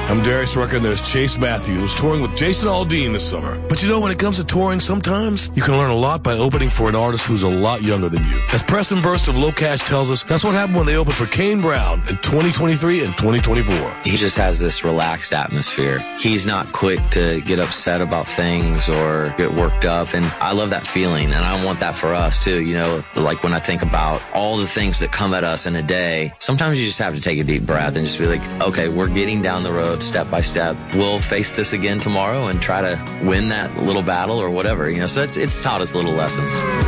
I'm Darius Rucker, and there's Chase Matthews touring with Jason Aldean this summer. But you know, when it comes to touring, sometimes you can learn a lot by opening for an artist who's a lot younger than you. As Preston Burst of Low Cash tells us, that's what happened when they opened for Kane Brown in 2023 and 2024. He just has this relaxed atmosphere. He's not quick to get upset about things or get worked up, and I love that feeling, and I want that for us too. You know, like when I think about all the things that come at us in a day, sometimes you just have to take a deep breath and just be like, okay, we're getting down the road step by step. We'll face this again tomorrow and try to win that little battle or whatever, you know. So it's taught us little lessons.